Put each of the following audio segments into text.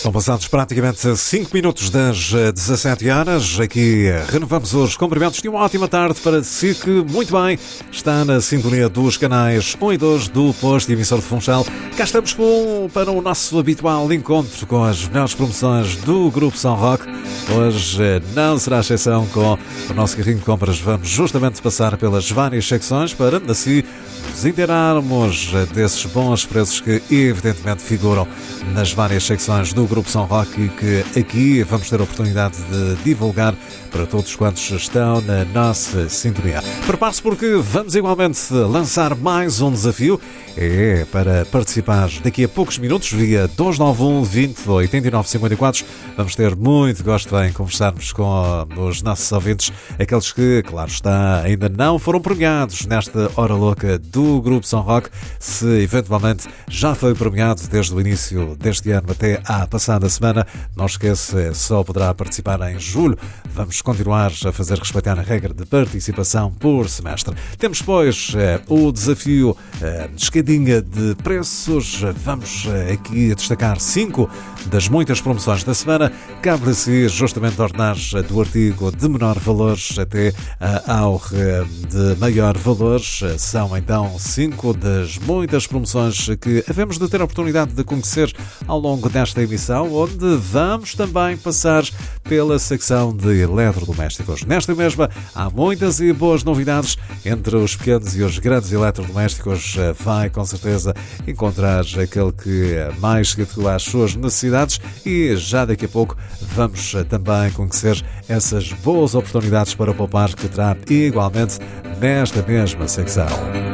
São passados praticamente 5 minutos das 17 horas. Aqui renovamos os cumprimentos de uma ótima tarde para si que, muito bem, está na sintonia dos canais 1 e 2 do posto de emissor de Funchal. Cá estamos para o nosso habitual encontro com as melhores promoções do Grupo São Roque. Hoje não será exceção com o nosso carrinho de compras. Vamos justamente passar pelas várias secções para, assim, nos inteirarmos desses bons preços que evidentemente figuram nas várias secções do Grupo São Roque e que aqui vamos ter a oportunidade de divulgar para todos quantos estão na nossa sintonia. Prepare-se porque vamos igualmente lançar mais um desafio. É para participar daqui a poucos minutos via 291 20 89 54. Vamos ter muito gosto em conversarmos com os nossos ouvintes, aqueles que, claro está, ainda não foram premiados nesta hora louca do Grupo São Roque. Se eventualmente já foi premiado desde o início deste ano até à passada semana, não esqueça, só poderá participar em julho. Vamos continuar a fazer respeitar a regra de participação por semestre. Temos, pois, o desafio de escadinha de preços. Vamos aqui destacar 5 das muitas promoções da semana. Cabe a si justamente ordenar do artigo de menor valor até ao de maior valor. São então 5 das muitas promoções que havemos de ter a oportunidade de conhecer ao longo desta emissão, onde vamos também passar pela secção de eletrodomésticos. Nesta mesma há muitas e boas novidades. Entre os pequenos e os grandes eletrodomésticos vai com certeza encontrar aquele que mais se adequa às suas necessidades e já daqui a pouco vamos também conhecer essas boas oportunidades para poupar que terá igualmente nesta mesma secção.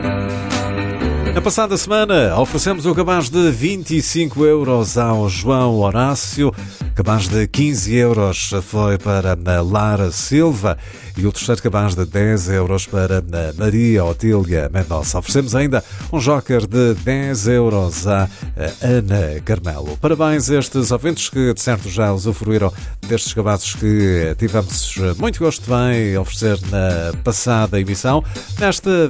Na passada semana oferecemos o cabaz de 25 euros ao João Horácio, cabaz de 15 euros foi para a Lara Silva e o terceiro cabaz de 10 euros para a Maria Otília Mendonça. Oferecemos ainda um joker de 10 euros à Ana Carmelo. Parabéns a estes ouvintes que de certo já usufruíram destes cabazes que tivemos muito gosto em oferecer na passada emissão. Nesta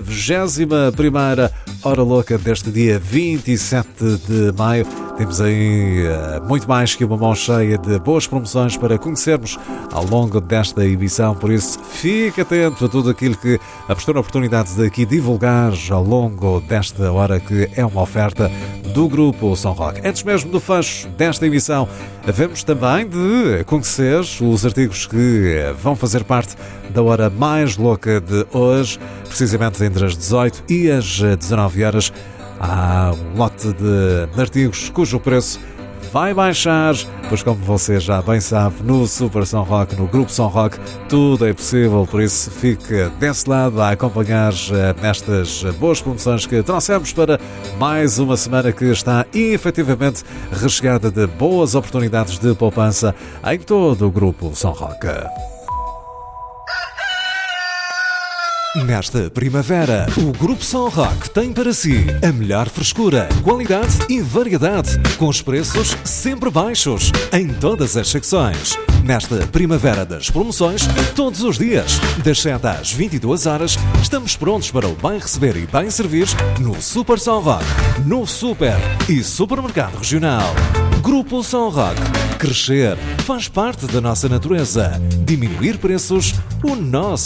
21ª Hora Louca deste dia 27 de maio, temos aí muito mais que uma mão cheia de boas promoções para conhecermos ao longo desta emissão, por isso fique atento a tudo aquilo que vamos ter a oportunidade de aqui divulgar ao longo desta hora, que é uma oferta do Grupo São Roque. Antes mesmo do fecho desta emissão, havemos também de conhecer os artigos que vão fazer parte da hora mais louca de hoje, precisamente entre as 18 e as 19 horas. Há um lote de artigos cujo preço vai baixar, pois como você já bem sabe, no Super São Roque, no Grupo São Roque, tudo é possível, por isso fique desse lado a acompanhar estas boas promoções que trouxemos para mais uma semana que está efetivamente recheada de boas oportunidades de poupança em todo o Grupo São Roque. Nesta primavera, o Grupo São Roque tem para si a melhor frescura, qualidade e variedade, com os preços sempre baixos, em todas as secções. Nesta primavera das promoções, todos os dias, das 7 às 22 horas, estamos prontos para o bem receber e bem servir no Super São Roque, no Super e Supermercado Regional. Grupo São Roque. Crescer faz parte da nossa natureza. Diminuir preços, o nosso